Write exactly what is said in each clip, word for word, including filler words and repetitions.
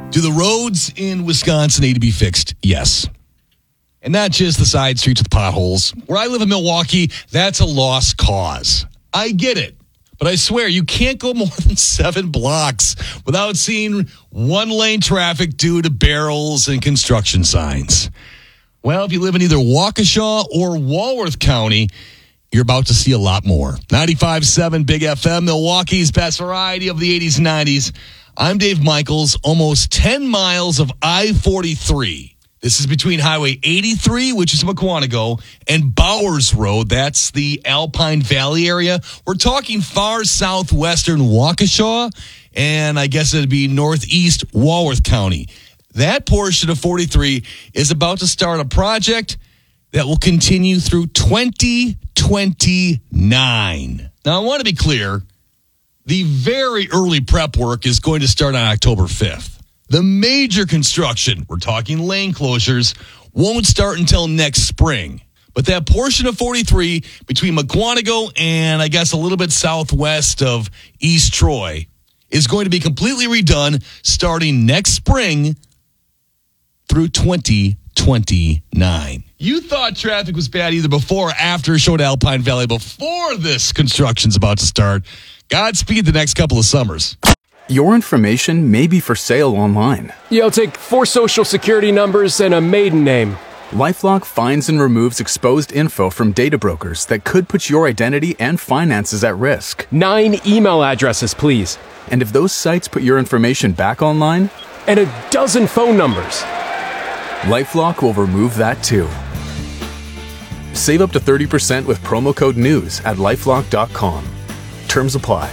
Do the roads in Wisconsin need to be fixed? Yes. And not just the side streets with potholes. Where I live in Milwaukee, that's a lost cause. I get it. But I swear, you can't go more than seven blocks without seeing one-lane traffic due to barrels and construction signs. Well, if you live in either Waukesha or Walworth County, you're about to see a lot more. ninety-five point seven Big F M, Milwaukee's best variety of the eighties and nineties. I'm Dave Michaels, almost ten miles of I forty-three. This is between Highway eighty-three, which is Mukwonago, and Bowers Road. That's the Alpine Valley area. We're talking far southwestern Waukesha, and I guess it'd be northeast Walworth County. That portion of forty-three is about to start a project that will continue through twenty twenty-nine. Now, I want to be clear. The very early prep work is going to start on October fifth. The major construction, we're talking lane closures, won't start until next spring. But that portion of forty-three between Mukwonago and I guess a little bit southwest of East Troy is going to be completely redone starting next spring through twenty twenty-nine. You thought traffic was bad either before or after a show at Alpine Valley before this construction's about to start. Godspeed the next couple of summers. Your information may be for sale online. Yeah, I'll take four social security numbers and a maiden name. LifeLock finds and removes exposed info from data brokers that could put your identity and finances at risk. Nine email addresses, please. And if those sites put your information back online? And a dozen phone numbers. LifeLock will remove that too. Save up to thirty percent with promo code NEWS at lifelock dot com. Terms apply.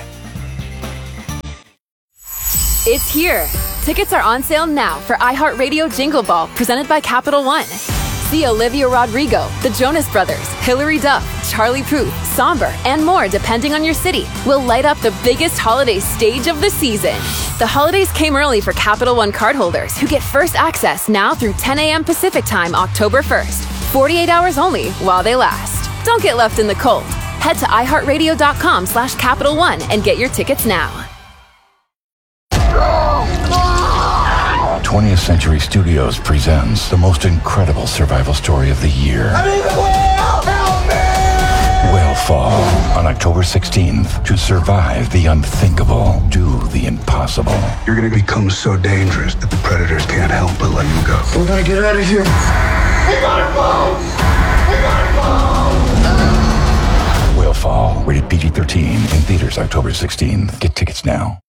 It's here. Tickets are on sale now for iHeartRadio Jingle Ball, presented by Capital One. See Olivia Rodrigo, the Jonas Brothers, Hilary Duff, Charlie Puth, Somber, and more depending on your city. Will light up the biggest holiday stage of the season. The holidays came early for Capital One cardholders who get first access now through ten a.m. Pacific Time, October first. forty-eight hours only while they last. Don't get left in the cold. Head to iHeartRadio.com slash Capital One and get your tickets now. twentieth Century Studios presents the most incredible survival story of the year. I'm in the whale! Help me! Whale Fall on October sixteenth. To survive the unthinkable, do the impossible. You're gonna become so dangerous that the predators can't help but let you go. We gotta get out of here. We gotta go! We gotta go! Whale Fall, rated P G thirteen, in theaters October sixteenth. Get tickets now.